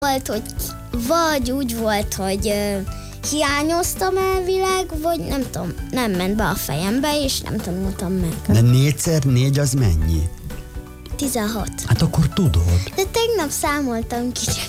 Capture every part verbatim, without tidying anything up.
Volt, hogy vagy úgy volt, hogy uh, hiányoztam elvileg, vagy nem tudom, nem ment be a fejembe, és nem tanultam meg. De négyszer négy az mennyi? tizenhat. Hát akkor tudod. De tegnap számoltam kicsit.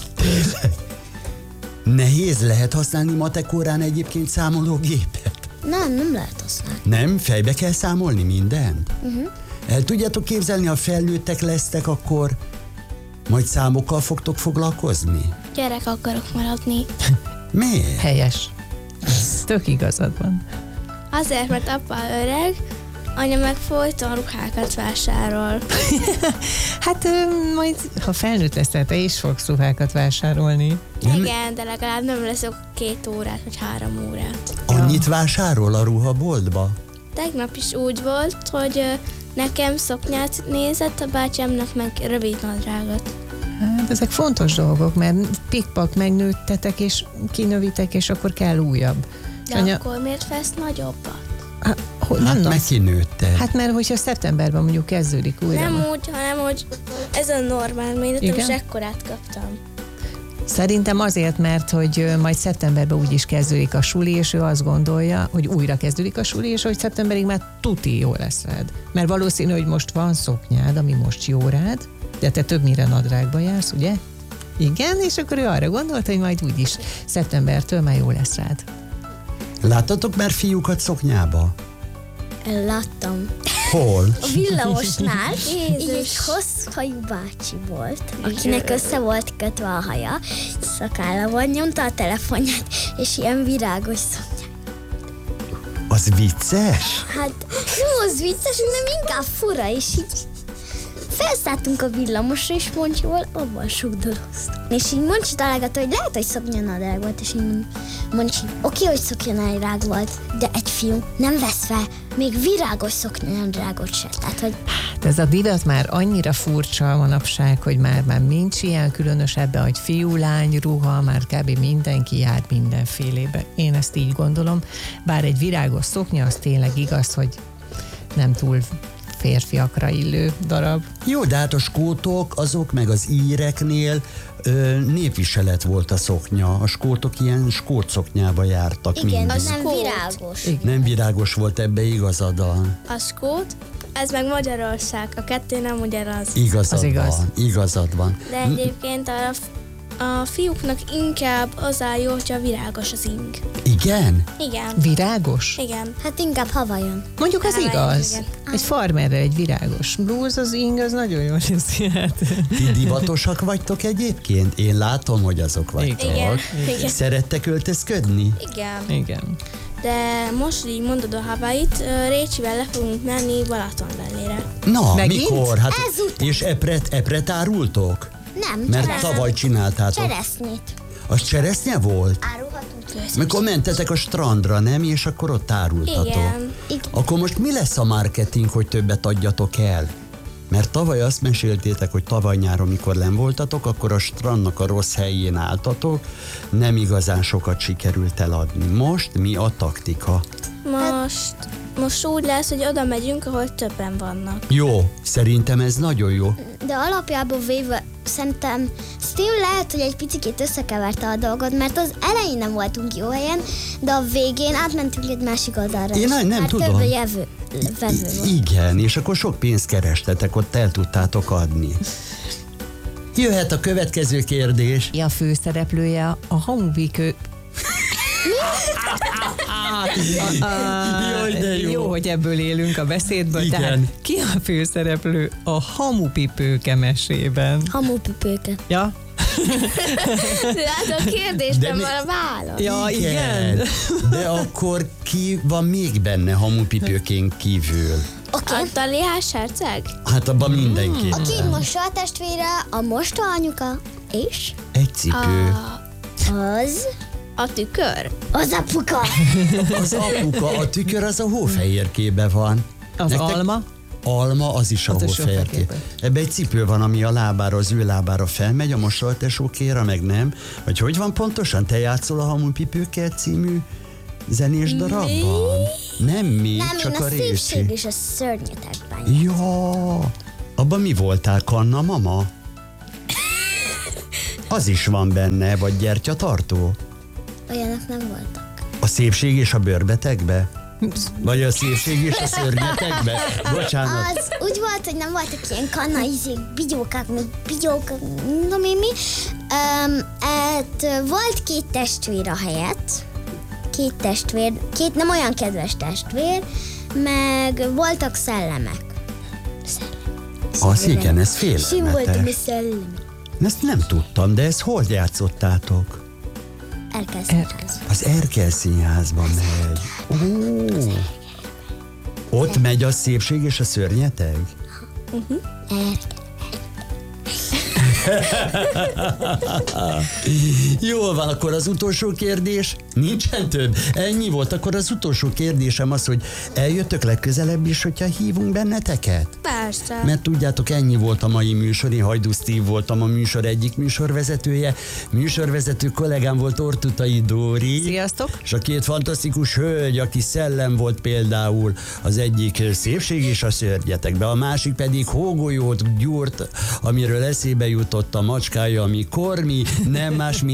Nehéz lehet használni matek órán egyébként számológépet? Nem, nem lehet használni. Nem? Fejbe kell számolni mindent? Uh-huh. El tudjátok képzelni, ha felnőttek lesztek, akkor majd számokkal fogtok foglalkozni? Gyerek akarok maradni. Miért? Helyes. Tök igazad van. Azért, mert apa öreg, anya meg folyton ruhákat vásárol. Hát majd, ha felnőtt leszel, te is fogsz ruhákat vásárolni. Igen, de legalább nem leszok két órát, vagy három órát. Annyit vásárol a ruhaboltba? Tegnap is úgy volt, hogy ö, nekem szoknyát nézett, a bátyámnak meg rövid nadrágot. Hát ezek fontos dolgok, mert pikpak megnőttetek, és kinövitek, és akkor kell újabb. De Anya... akkor miért vesz nagyobbat? Hát, hogy Hát nem meg nasz... kinőtted. Hát mert hogyha szeptemberben mondjuk kezdődik újra. Nem úgy, hanem hogy ez a normál méretem, Igen? és ekkorát kaptam. Szerintem azért, mert hogy majd szeptemberben úgyis kezdődik a suli, és ő azt gondolja, hogy újra kezdődik a suli, és hogy szeptemberig már tuti jó lesz rád. Mert valószínű, hogy most van szoknyád, ami most jó rád, de te többnyire nadrágba jársz, ugye? Igen, és akkor ő arra gondolta, hogy majd úgyis szeptembertől már jó lesz rád. Láttatok már fiúkat szoknyába? Láttam. Hol? A villamosnál így egy hosszú hajú bácsi volt, akinek össze volt kötve a haja, szakálla volt, nyomta a telefonját, és ilyen virágos szoknyát. Az vicces? Hát nem az vicces, hanem inkább fura, és így felszálltunk a villamosra, és Moncsival abban sugdoloztunk. És így Moncsi találgatta, hogy lehet, hogy szoknyanadrág volt, és így Moncsi, oké, hogy szoknyanadrág volt, de egy fiú nem vesz fel még virágos szoknyanadrágot se. Tehát, hogy... Hát ez a divat már annyira furcsa manapság, hogy már, már nincs ilyen különösebben, hogy fiú-lány ruha, már kb. Mindenki jár mindenfélébe. Én ezt így gondolom, bár egy virágos szoknya, az tényleg igaz, hogy nem túl férfiakra illő darab. Jó, de hát a skótok, azok meg az íreknél ö, népviselet volt a szoknya. A skótok ilyen skót szoknyába jártak. Igen, mindig. az nem Skót. virágos. Igen. Nem virágos volt, ebbe igazad. A skót, ez meg Magyarország, a kettő nem ugyanaz. Igazad Az igaz. van, igazad van. De egyébként a, a fiúknak inkább az áll jó, hogyha virágos az ing. Igen? Igen. Virágos? Igen. Hát inkább Havajon. Mondjuk az Havajon, igaz. igen. Egy farmerre egy virágos blúz, az ing, az nagyon jól néz hát. Ti divatosak vagytok egyébként? Én látom, hogy azok vagytok. Igen. Igen. Szerettek öltözködni? Igen. Igen. De most így mondod a Hawaiit, Récsivel le fogunk menni Balatonvellére. Na, Megint? mikor? Hát, Ezután. és epret, epret árultok? Nem, Mert cseresznye. tavaly csináltátok. Cseresznyét. Az cseresznye volt? Árulhatunk. Mikor mentetek a strandra, nem? És akkor ott árultatok. Igen. Igen. Akkor most mi lesz a marketing, hogy többet adjatok el? Mert tavaly azt meséltétek, hogy tavaly nyáron, mikor nem voltatok, akkor a strandnak a rossz helyén álltatok, nem igazán sokat sikerült eladni. Most mi a taktika? Most, most úgy lesz, hogy oda megyünk, ahol többen vannak. Jó, szerintem ez nagyon jó. De alapjából véve szerintem Steve lehet, hogy egy picit összekeverte a dolgot, mert az elején nem voltunk jó helyen, de a végén átmentünk egy másik oldalra. Én is. nem- nem Már tudom. több jevő, vevő volt. Igen, és akkor sok pénzt kerestetek, ott el tudtátok adni. Jöhet a következő kérdés. A főszereplője a Hamubikő... Jaj, de jó. Jó, hogy ebből élünk a beszédből. Igen. Tehát ki a főszereplő a Hamupipőke mesében? Hamupipőke. Ja? De hát a kérdés De nem mi- van a válasz. Ja, igen. De akkor ki van még benne hamupipőkén kívül? Oké. A Taliás herceg? Hát abban mindenki. A két mosta testvére, a mosta anyuka, és Egy cipő. az, A tükör? az apuka. Az apuka, a tükör az a hófehérkébe van. Az Nektek- alma? Alma, az is a Az is hófehérké. hófehérké. Ebbe egy cipő van, ami a lábára, az ő lábára felmegy, a mosoltesókéra meg nem. Vagy hogy van pontosan? Te játszol a Hamupipőke című zenés darabban? Nem mi, Nem, csak én a a rési. szépség és a szörnyetekben. Ja, abban mi voltál, Kanna mama? Az is van benne, vagy gyertyatartó? Olyanok nem voltak. A szépség és a bőrbetegbe? Vagy a szépség és a szörnyetekbe? Bocsánat. Az úgy volt, hogy nem voltak ilyen kannaizék, bigyókák, még bigyók, nem tudom én mi. Um, hát, volt két testvér a helyett. Két testvér, két nem olyan kedves testvér, meg voltak szellemek. Az igen, ez Sim voltam a félelmetes. szellem. Ezt nem tudtam, de ezt hol játszottátok? Elkezdtem. Az Erkel Színházban megy. Ó. Ott megy a szépség és a szörnyeteg? Jól van, akkor az utolsó kérdés. Nincsen több. Ennyi volt, akkor az utolsó kérdésem az, hogy eljöttök legközelebb is, hogyha hívunk benneteket? Persze. Mert tudjátok, ennyi volt a mai műsor, én Hajdú Steve voltam a műsor egyik műsorvezetője, műsorvezető kollégám volt Ortutai Dóri. Sziasztok! És a két fantasztikus hölgy, aki szellem volt például, az egyik szépség és a szörnyetekbe, a másik pedig hógolyót gyúrt, amiről eszébe jutott a macskája, ami Kormi, nem más, mint